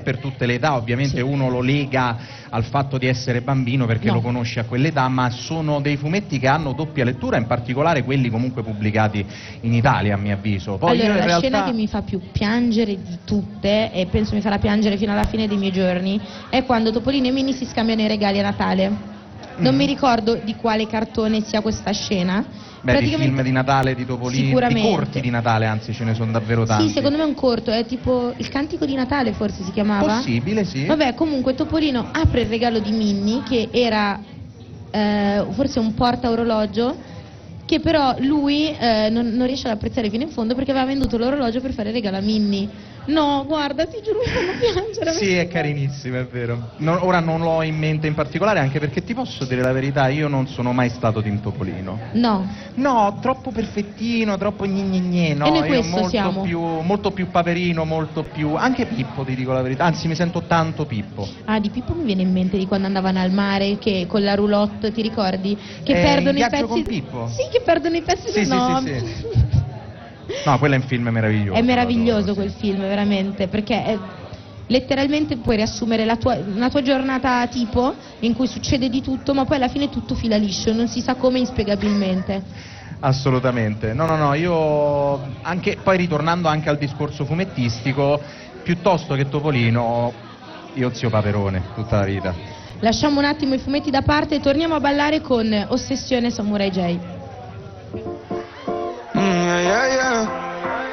per tutte le età, ovviamente uno lo lega al fatto di essere bambino perché lo conosce a quell'età, ma sono dei fumetti che hanno doppia lettura, in particolare quelli comunque pubblicati in Italia, a mio avviso. Poi allora, io in la realtà... scena che mi fa più piangere di tutte, e penso mi farà piangere fino alla fine dei miei giorni, è quando Topolino e Minnie si scambiano i regali a Natale. Non mi ricordo di quale cartone sia questa scena. Beh, di film di Natale di Topolino, di corti di Natale, anzi ce ne sono davvero tanti. Sì, secondo me è un corto, è tipo Il Cantico di Natale forse si chiamava. Possibile, sì. Vabbè, comunque Topolino apre il regalo di Minnie, che era forse un porta orologio, che però lui non riesce ad apprezzare fino in fondo perché aveva venduto l'orologio per fare il regalo a Minnie. No, guarda, ti giuro, mi fanno piangere. Sì, è carinissimo, è vero. Ora non l'ho in mente in particolare, anche perché ti posso dire la verità, io non sono mai stato Team Topolino. No. No, troppo perfettino, troppo gne, no. E noi io questo siamo. molto più Paperino, molto più... Anche Pippo, ti dico la verità, anzi mi sento tanto Pippo. Ah, di Pippo mi viene in mente di quando andavano al mare, che con la roulotte, ti ricordi? Che perdono i pezzi... con Pippo? Sì, che perdono i pezzi sì, no. sì. No, quello è un film meraviglioso. È meraviglioso quel film, veramente, perché letteralmente puoi riassumere una tua giornata tipo in cui succede di tutto, ma poi alla fine tutto fila liscio, non si sa come, inspiegabilmente. Assolutamente. No, io anche poi ritornando anche al discorso fumettistico, piuttosto che Topolino, io Zio Paperone tutta la vita. Lasciamo un attimo i fumetti da parte e torniamo a ballare con Ossessione Samurai J. Yeah.